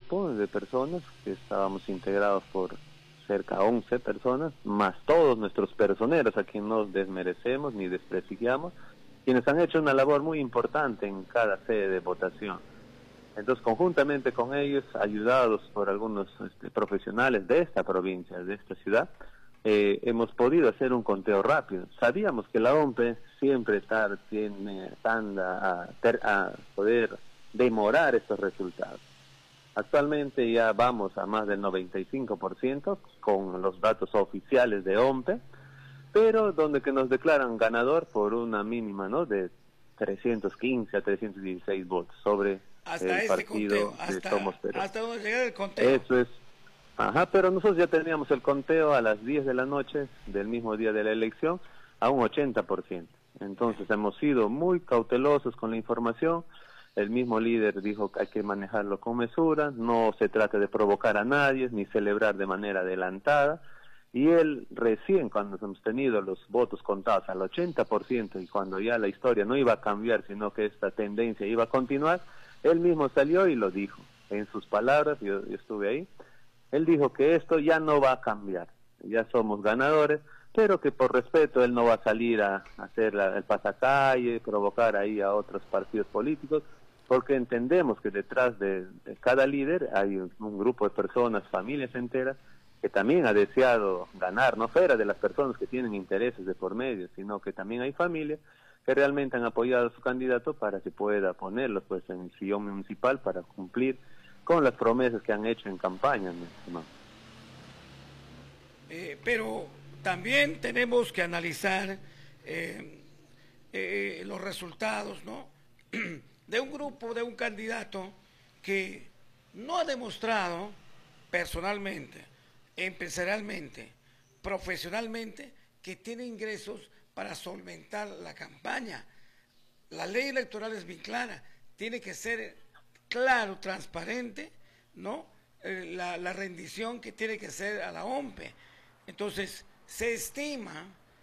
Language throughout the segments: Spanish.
grupo de personas que estábamos integrados por cerca de 11 personas, más todos nuestros personeros, a quienes no desmerecemos ni desprestigiamos, quienes han hecho una labor muy importante en cada sede de votación. Entonces, conjuntamente con ellos, ayudados por algunos profesionales de esta provincia, de esta ciudad, hemos podido hacer un conteo rápido. Sabíamos que la OMPE siempre tanda a poder demorar estos resultados. Actualmente ya vamos a más del 95% con los datos oficiales de OMPE, pero donde que nos declaran ganador por una mínima, ¿no?, de 315 a 316 votos sobre hasta el partido conteo, de Somos Perú. hasta donde llega el conteo. Eso es. Ajá, pero nosotros ya teníamos el conteo a las 10 de la noche del mismo día de la elección a un 80%. Entonces hemos sido muy cautelosos con la información. El mismo líder dijo que hay que manejarlo con mesura, no se trata de provocar a nadie ni celebrar de manera adelantada. Y él recién, cuando hemos tenido los votos contados al 80% y cuando ya la historia no iba a cambiar, sino que esta tendencia iba a continuar, él mismo salió y lo dijo. En sus palabras, yo estuve ahí, él dijo que esto ya no va a cambiar, ya somos ganadores, pero que por respeto él no va a salir a hacer el pasacalle, provocar ahí a otros partidos políticos, porque entendemos que detrás de cada líder hay un grupo de personas, familias enteras, que también ha deseado ganar, no fuera de las personas que tienen intereses de por medio, sino que también hay familias que realmente han apoyado a su candidato para que pueda ponerlos pues en el sillón municipal para cumplir con las promesas que han hecho en campaña, mi estimado. Pero también tenemos que analizar los resultados, ¿no?, de un grupo, de un candidato que no ha demostrado personalmente, empresarialmente, profesionalmente, que tiene ingresos para solventar la campaña. La ley electoral es bien clara, tiene que ser claro, transparente, ¿no?, la rendición que tiene que ser a la OMPE. Entonces, se estima,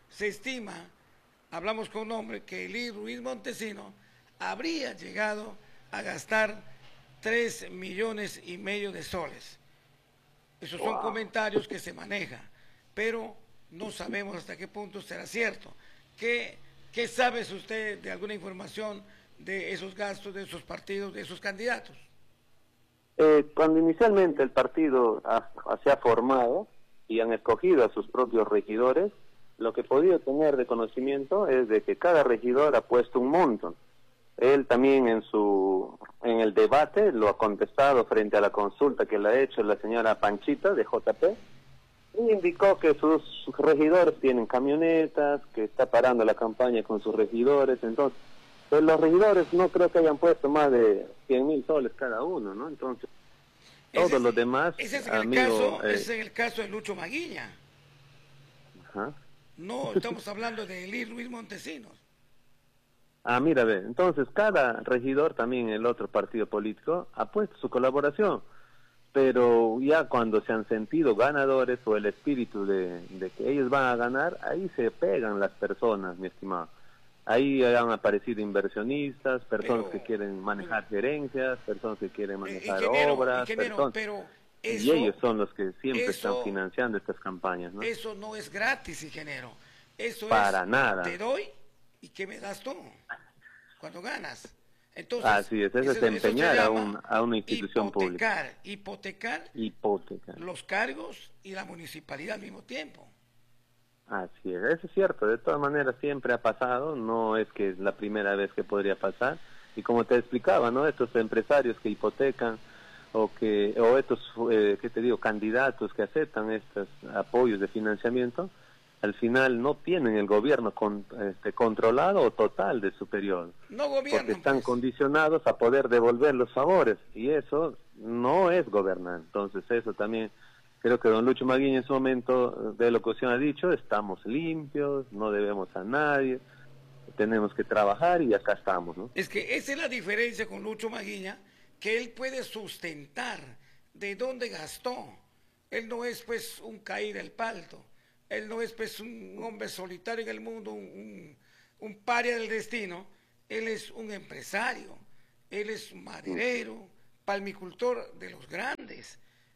hablamos con un hombre, que Eli Ruiz Montesino habría llegado a gastar 3,5 millones de soles. Esos son comentarios que se manejan, pero no sabemos hasta qué punto será cierto. ¿Qué sabe usted de alguna información de esos gastos, de esos partidos, de esos candidatos? Cuando inicialmente el partido se ha formado y han escogido a sus propios regidores, lo que he podido tener de conocimiento es de que cada regidor ha puesto un monto. Él también en el debate lo ha contestado frente a la consulta que le ha hecho la señora Panchita de JP, y indicó que sus regidores tienen camionetas, que está parando la campaña con sus regidores. Entonces, pues los regidores no creo que hayan puesto más de 100,000 soles cada uno, ¿no? Entonces, todos los demás, ese es el caso de Lucho Maguiña. Ajá. No estamos hablando de Eli Ruiz Montesinos. Mira, ve, entonces cada regidor, también el otro partido político, ha puesto su colaboración, pero ya cuando se han sentido ganadores o el espíritu de que ellos van a ganar, ahí se pegan las personas, mi estimado. Ahí han aparecido inversionistas, personas que quieren manejar gerencias, personas que quieren manejar obras, y ellos son los que siempre están financiando estas campañas, ¿no? Eso no es gratis, ingeniero. Eso para nada. Te doy y ¿qué me das tú cuando ganas? Entonces, así es, eso es empeñar a una institución pública. Hipotecar los cargos y la municipalidad al mismo tiempo. Así es, eso es cierto, de todas maneras siempre ha pasado, no es que es la primera vez que podría pasar, y como te explicaba, ¿no?, estos empresarios que hipotecan o estos, ¿qué te digo?, candidatos que aceptan estos apoyos de financiamiento, al final no tienen el gobierno controlado o total de su periodo, porque están condicionados a poder devolver los favores, y eso no es gobernar. Entonces eso también, creo que don Lucho Maguiña en su momento de locución ha dicho, estamos limpios, no debemos a nadie, tenemos que trabajar y acá estamos, ¿no? Es que esa es la diferencia con Lucho Maguiña, que él puede sustentar de dónde gastó. Él no es pues un caído del palto. Él no es pues un hombre solitario en el mundo, un paria del destino. Él es un empresario, él es un maderero, palmicultor de los grandes.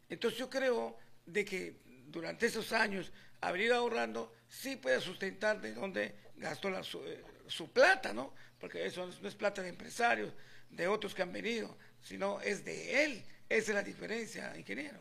Entonces yo creo de que durante esos años haber ido ahorrando sí puede sustentar de dónde gastó su plata, ¿no? Porque eso no es plata de empresarios, de otros que han venido, sino es de él. Esa es la diferencia, ingeniero.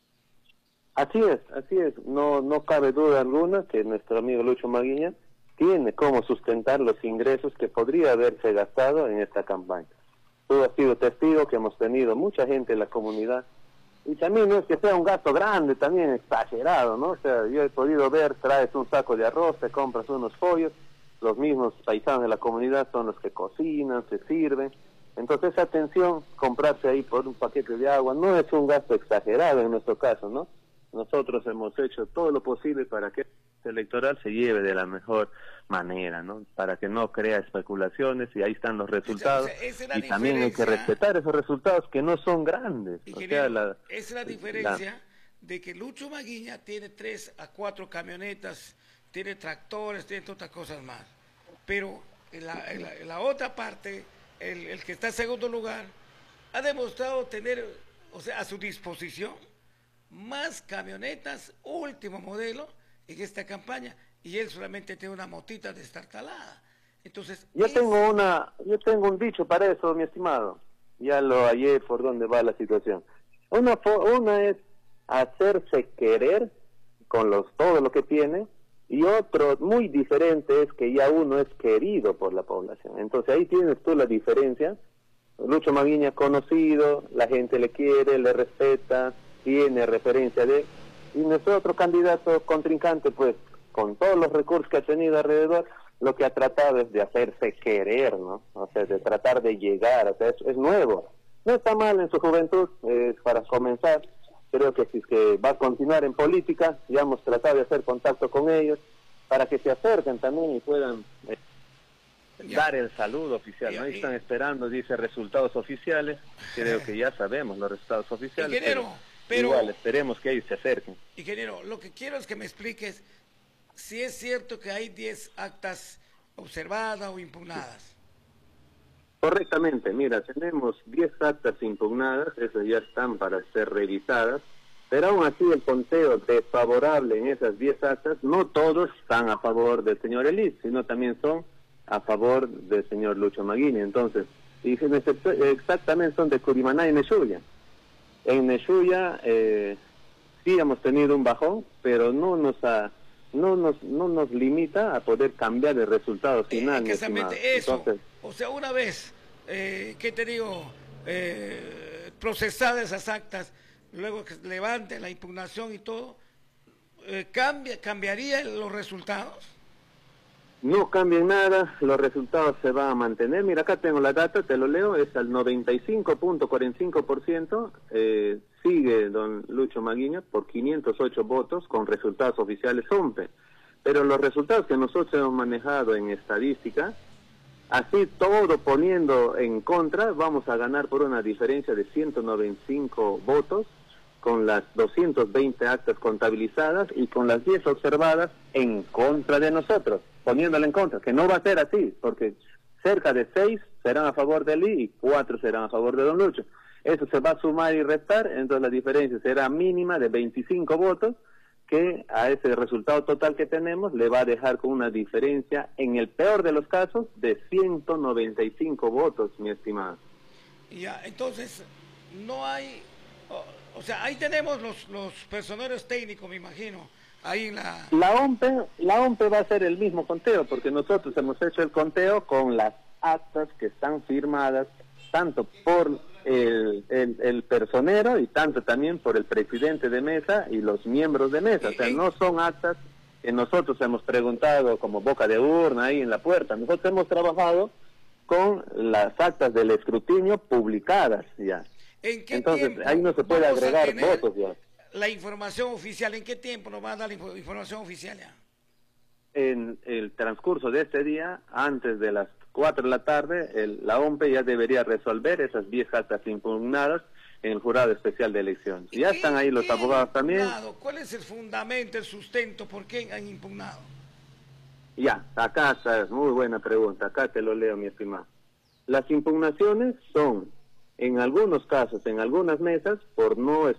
Así es, no cabe duda alguna que nuestro amigo Lucho Maguiña tiene cómo sustentar los ingresos que podría haberse gastado en esta campaña. Tú has sido testigo que hemos tenido mucha gente en la comunidad, y también no es que sea un gasto grande, también exagerado, ¿no? O sea, yo he podido ver, traes un saco de arroz, te compras unos pollos, los mismos paisanos de la comunidad son los que cocinan, se sirven. Entonces esa atención, comprarse ahí por un paquete de agua, no es un gasto exagerado en nuestro caso, ¿no? Nosotros hemos hecho todo lo posible para que el electoral se lleve de la mejor manera, ¿no? Para que no crea especulaciones, y ahí están los resultados. O sea, esa es la y también hay que respetar esos resultados que no son grandes. Esa es la diferencia de que Lucho Maguiña tiene 3 a 4 camionetas, tiene tractores, tiene otras cosas más. Pero en la otra parte, el que está en segundo lugar, ha demostrado tener, o sea, a su disposición más camionetas último modelo en esta campaña, y él solamente tiene una motita destartalada. Entonces yo tengo un dicho para eso, mi estimado. Ya lo hallé por dónde va la situación. Una es hacerse querer con todo lo que tiene, y otro muy diferente es que ya uno es querido por la población. Entonces ahí tienes tú la diferencia. Lucho Maguiña conocido, la gente le quiere, le respeta, tiene referencia de, y nuestro otro candidato contrincante, pues, con todos los recursos que ha tenido alrededor, lo que ha tratado es de hacerse querer, ¿no? O sea, de tratar de llegar, o sea, es nuevo. No está mal en su juventud, para comenzar. Creo que si es que va a continuar en política, ya hemos tratado de hacer contacto con ellos, para que se acerquen también y puedan dar el saludo oficial, ¿no? Ahí están esperando, dice, resultados oficiales. Creo que ya sabemos los resultados oficiales. Pero igual, esperemos que ellos se acerquen. Ingeniero, lo que quiero es que me expliques si es cierto que hay 10 actas observadas o impugnadas. Correctamente, mira, tenemos 10 actas impugnadas, esas ya están para ser revisadas, pero aún así el conteo desfavorable en esas 10 actas, no todos están a favor del señor Elis, sino también son a favor del señor Lucho Maguiña. Entonces, exactamente son de Curimaná y Neshuya. En Neshuya sí hemos tenido un bajón, pero no nos limita a poder cambiar el resultado final. Exactamente eso. Entonces, o sea, una vez que te digo, procesadas esas actas, luego que levante la impugnación y todo, ¿cambiaría los resultados? No cambien nada, los resultados se van a mantener. Mira, acá tengo la data, te lo leo, es al 95.45%, sigue don Lucho Maguiña por 508 votos con resultados oficiales OMPE. Pero los resultados que nosotros hemos manejado en estadística, así todo poniendo en contra, vamos a ganar por una diferencia de 195 votos, con las 220 actas contabilizadas y con las 10 observadas en contra de nosotros, poniéndola en contra, que no va a ser así, porque cerca de 6 serán a favor de Lee y 4 serán a favor de don Lucho. Eso se va a sumar y restar, entonces la diferencia será mínima de 25 votos, que a ese resultado total que tenemos le va a dejar con una diferencia, en el peor de los casos, de 195 votos, mi estimado. Ya, entonces, no hay... O sea, ahí tenemos los personeros técnicos, me imagino, ahí en la... La OMPE va a ser el mismo conteo, porque nosotros hemos hecho el conteo con las actas que están firmadas, tanto por el personero y tanto también por el presidente de mesa y los miembros de mesa. O sea, no son actas que nosotros hemos preguntado como boca de urna ahí en la puerta. Nosotros hemos trabajado con las actas del escrutinio publicadas ya. Entonces, ahí no se puede agregar votos ya. La información oficial, ¿en qué tiempo nos va a dar la información oficial ya? En el transcurso de este día, antes de las 4 de la tarde, la OMPE ya debería resolver esas 10 actas impugnadas en el Jurado Especial de Elecciones. Ya están ahí los abogados también. ¿Cuál es el fundamento, el sustento? ¿Por qué han impugnado? Ya, acá está, muy buena pregunta, acá te lo leo, mi estimado. Las impugnaciones son, en algunos casos, en algunas mesas, por no